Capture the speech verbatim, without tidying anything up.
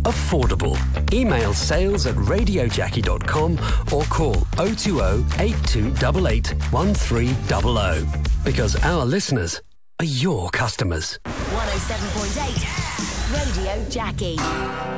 affordable. Email sales at radio jackie dot com or call oh two oh, eight two eight eight, one three zero zero. Because our listeners are your customers. one oh seven point eight Radio Jackie.